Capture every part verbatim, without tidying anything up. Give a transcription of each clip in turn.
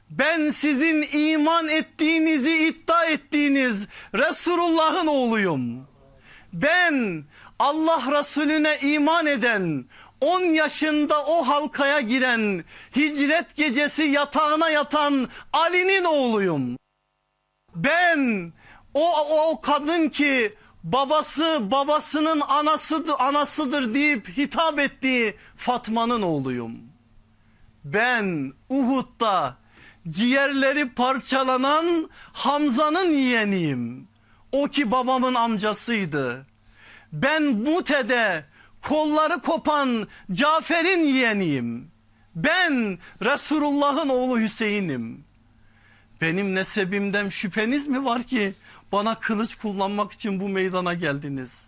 Ben sizin iman ettiğinizi iddia ettiğiniz Resulullah'ın oğluyum. Ben Allah Resulüne iman eden, on yaşında o halkaya giren, hicret gecesi yatağına yatan Ali'nin oğluyum. Ben o, o kadın ki babası babasının anasıdır, anasıdır deyip hitap ettiği Fatma'nın oğluyum. Ben Uhud'da ciğerleri parçalanan Hamza'nın yeğeniyim. O ki babamın amcasıydı. Ben Mute'de kolları kopan Cafer'in yeğeniyim. Ben Resulullah'ın oğlu Hüseyin'im. Benim nesebimden şüpheniz mi var ki bana kılıç kullanmak için bu meydana geldiniz?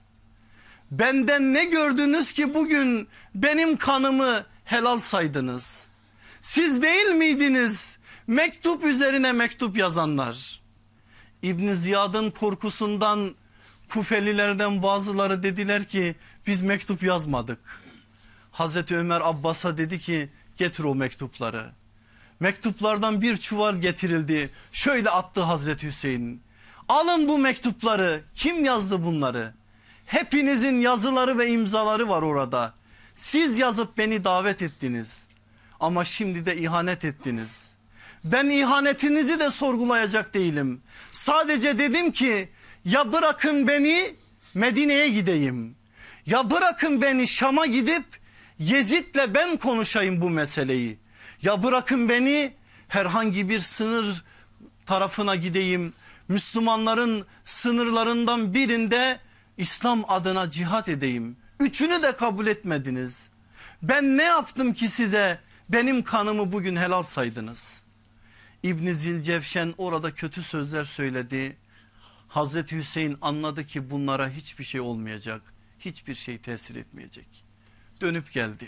Benden ne gördünüz ki bugün benim kanımı helal saydınız? Siz değil miydiniz mektup üzerine mektup yazanlar? İbn Ziyad'ın korkusundan Kufelilerden bazıları dediler ki biz mektup yazmadık. Hazreti Ömer Abbas'a dedi ki getir o mektupları. Mektuplardan bir çuval getirildi. Şöyle attı Hazreti Hüseyin. Alın bu mektupları. Kim yazdı bunları? Hepinizin yazıları ve imzaları var orada. Siz yazıp beni davet ettiniz. Ama şimdi de ihanet ettiniz. Ben ihanetinizi de sorgulayacak değilim. Sadece dedim ki ya bırakın beni Medine'ye gideyim. Ya bırakın beni Şam'a gidip Yezid'le ben konuşayım bu meseleyi. Ya bırakın beni herhangi bir sınır tarafına gideyim. Müslümanların sınırlarından birinde İslam adına cihat edeyim. Üçünü de kabul etmediniz. Ben ne yaptım ki size benim kanımı bugün helal saydınız? İbn Zilcevşen orada kötü sözler söyledi. Hazreti Hüseyin anladı ki bunlara hiçbir şey olmayacak. Hiçbir şey tesir etmeyecek. Dönüp geldi.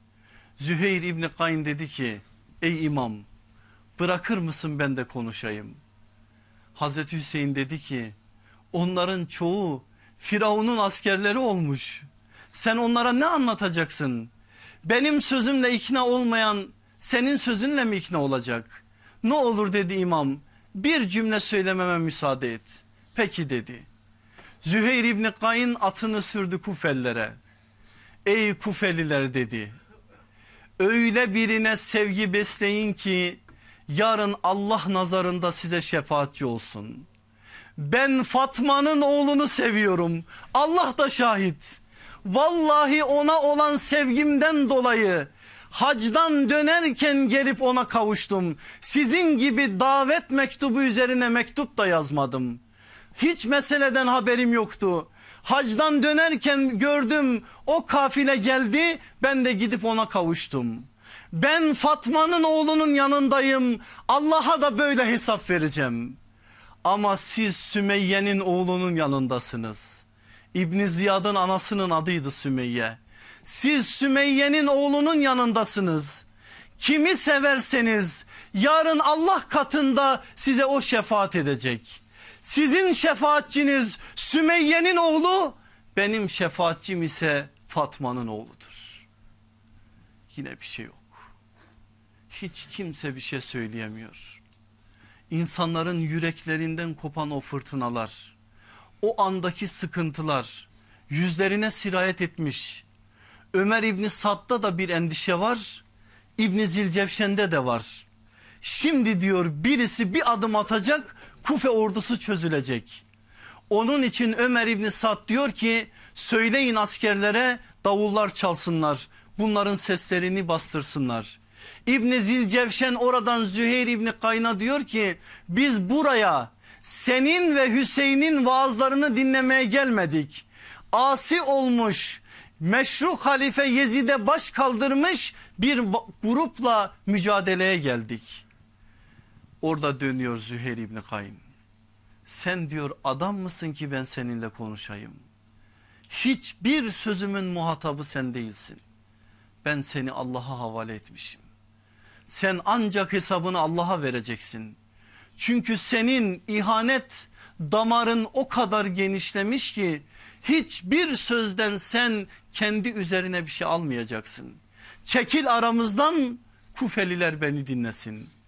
Züheyr İbni Kayn dedi ki ey imam bırakır mısın ben de konuşayım? Hazreti Hüseyin dedi ki onların çoğu Firavun'un askerleri olmuş. Sen onlara ne anlatacaksın? Benim sözümle ikna olmayan senin sözünle mi ikna olacak? Ne olur dedi imam, bir cümle söylememe müsaade et. Peki dedi. Züheyr İbni Kayn atını sürdü Kufelilere. Ey Kufeliler dedi. Öyle birine sevgi besleyin ki yarın Allah nazarında size şefaatçi olsun. Ben Fatma'nın oğlunu seviyorum. Allah da şahit. Vallahi ona olan sevgimden dolayı hacdan dönerken gelip ona kavuştum. Sizin gibi davet mektubu üzerine mektup da yazmadım. Hiç meseleden haberim yoktu. Hacdan dönerken gördüm o kafile geldi, ben de gidip ona kavuştum. Ben Fatma'nın oğlunun yanındayım. Allah'a da böyle hesap vereceğim. Ama siz Sümeyye'nin oğlunun yanındasınız. İbn Ziyad'ın anasının adıydı Sümeyye. Siz Sümeyye'nin oğlunun yanındasınız. Kimi severseniz yarın Allah katında size o şefaat edecek. Sizin şefaatçiniz Sümeyye'nin oğlu, benim şefaatçim ise Fatma'nın oğludur. Yine bir şey yok. Hiç kimse bir şey söyleyemiyor. İnsanların yüreklerinden kopan o fırtınalar, o andaki sıkıntılar yüzlerine sirayet etmiş. Ömer İbni Sad'da da bir endişe var. İbni Zilcevşen'de de var. Şimdi diyor birisi bir adım atacak, Kufe ordusu çözülecek. Onun için Ömer İbni Sad diyor ki söyleyin askerlere davullar çalsınlar. Bunların seslerini bastırsınlar. İbni Zilcevşen oradan Züheyr İbni Kayn'a diyor ki biz buraya senin ve Hüseyin'in vaazlarını dinlemeye gelmedik. Asi olmuş meşru halife Yezid'e baş kaldırmış bir grupla mücadeleye geldik. Orada dönüyor Züheyr İbni Kayn. Sen diyor adam mısın ki ben seninle konuşayım? Hiçbir sözümün muhatabı sen değilsin. Ben seni Allah'a havale etmişim. Sen ancak hesabını Allah'a vereceksin. Çünkü senin ihanet damarın o kadar genişlemiş ki hiçbir sözden sen kendi üzerine bir şey almayacaksın. Çekil aramızdan, Kufeliler beni dinlesin.